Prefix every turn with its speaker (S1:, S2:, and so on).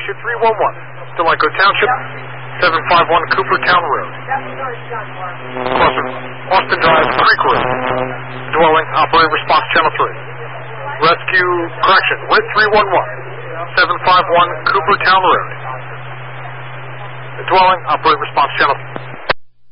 S1: issue 311. Delanco Township, 751 Coopertown Road. Austin Drive, Creek Road. Dwelling, operating response channel 3. Rescue, correction, WIT 311, 751 Coopertown Road. Dwelling, operating response channel 3.